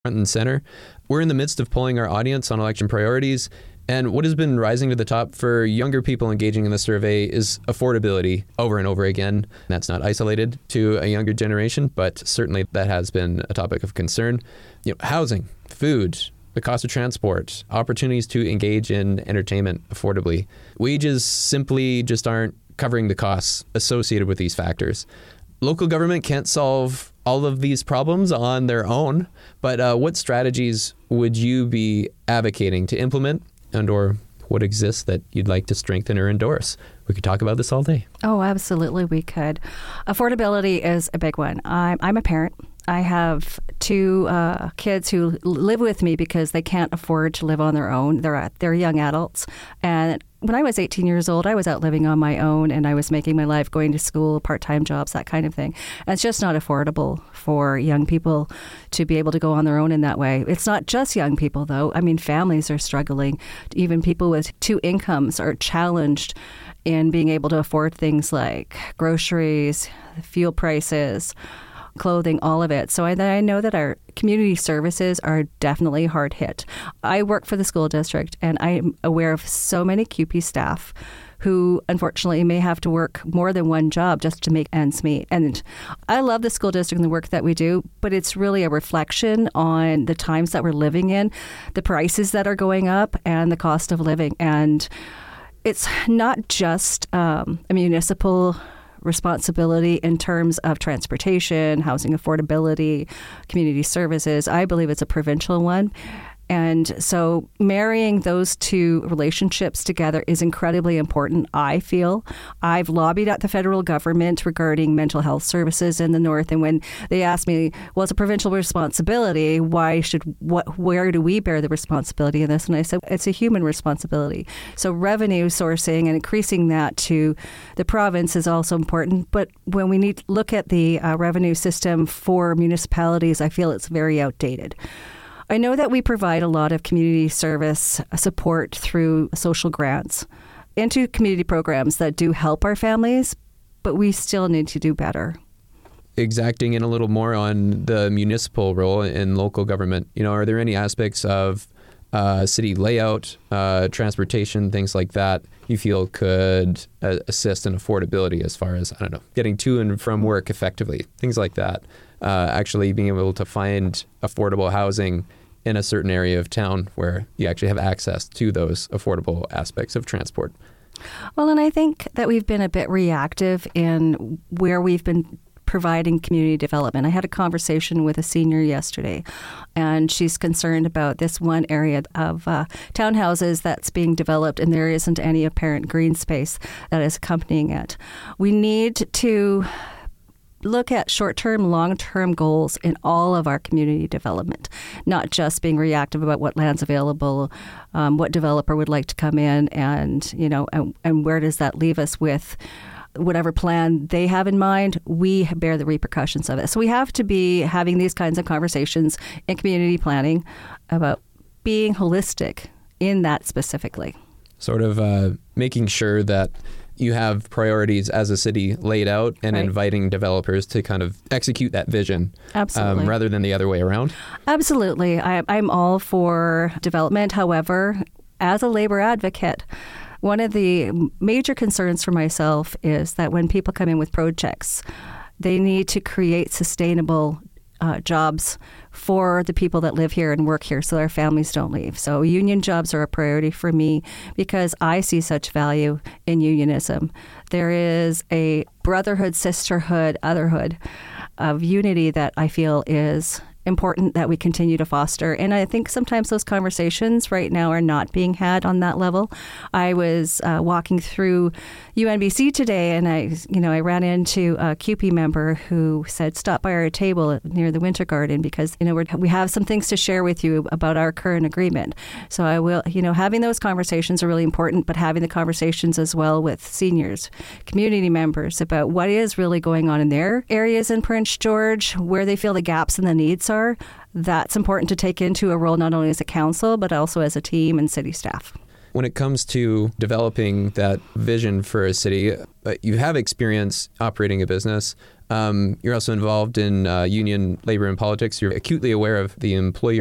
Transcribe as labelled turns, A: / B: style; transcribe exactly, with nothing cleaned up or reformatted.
A: front and center. We're in the midst of polling our audience on election priorities, and what has been rising to the top for younger people engaging in the survey is affordability over and over again. That's not isolated to a younger generation, but certainly that has been a topic of concern. You know, housing, food, the cost of transport, opportunities to engage in entertainment affordably. Wages simply just aren't covering the costs associated with these factors. Local government can't solve all of these problems on their own, but uh, what strategies would you be advocating to implement, and or what exists that you'd like to strengthen or endorse? We could talk about this all day.
B: Oh, absolutely we could. Affordability is a big one. I'm, I'm a parent. I have two uh, kids who live with me because they can't afford to live on their own. They're they're young adults. And when I was eighteen years old, I was out living on my own, and I was making my life, going to school, part-time jobs, that kind of thing. And it's just not affordable for young people to be able to go on their own in that way. It's not just young people, though. I mean, families are struggling. Even people with two incomes are challenged in being able to afford things like groceries, fuel prices, clothing, all of it. So I, I know that our community services are definitely hard hit. I work for the school district, and I'm aware of so many C U P E staff who unfortunately may have to work more than one job just to make ends meet. And I love the school district and the work that we do, but it's really a reflection on the times that we're living in, the prices that are going up, and the cost of living. And it's not just um, a municipal responsibility in terms of transportation, housing affordability, community services. I believe it's a provincial one. And so marrying those two relationships together is incredibly important, I feel. I've lobbied at the federal government regarding mental health services in the North. And when they asked me, well, it's a provincial responsibility, why should, what, where do we bear the responsibility in this? And I said, it's a human responsibility. So revenue sourcing and increasing that to the province is also important. But when we need to look at the uh, revenue system for municipalities, I feel it's very outdated. I know that we provide a lot of community service support through social grants into community programs that do help our families, but we still need to do better.
A: Exacting in a little more on the municipal role in local government, you know, are there any aspects of uh, city layout, uh, transportation, things like that you feel could uh, assist in affordability as far as, I don't know, getting to and from work effectively, things like that, uh, actually being able to find affordable housing in a certain area of town where you actually have access to those affordable aspects of transport?
B: Well, and I think that we've been a bit reactive in where we've been providing community development. I had a conversation with a senior yesterday, and she's concerned about this one area of uh, townhouses that's being developed, and there isn't any apparent green space that is accompanying it. We need to look at short-term, long-term goals in all of our community development, not just being reactive about what land's available, um, what developer would like to come in, and you know, and, and where does that leave us with whatever plan they have in mind. We bear the repercussions of it. So we have to be having these kinds of conversations in community planning about being holistic in that specifically.
A: Sort of uh, making sure that you have priorities as a city laid out and right. inviting developers to kind of execute that vision.
B: Absolutely.
A: Um, rather than the other way around.
B: Absolutely. I, I'm all for development. However, as a labor advocate, one of the major concerns for myself is that when people come in with projects, they need to create sustainable Uh, jobs for the people that live here and work here so their families don't leave. So union jobs are a priority for me because I see such value in unionism. There is a brotherhood, sisterhood, otherhood of unity that I feel is important that we continue to foster. And I think sometimes those conversations right now are not being had on that level. I was uh, walking through U N B C today, and I, you know, I ran into a C U P E member who said, "Stop by our table near the Winter Garden because you know we're, we have some things to share with you about our current agreement." So I will, you know, having those conversations are really important, but having the conversations as well with seniors, community members about what is really going on in their areas in Prince George, where they feel the gaps and the needs are. That's important to take into a role not only as a council, but also as a team and city staff.
A: When it comes to developing that vision for a city, uh, you have experience operating a business. Um, you're also involved in uh, union labor and politics. You're acutely aware of the employer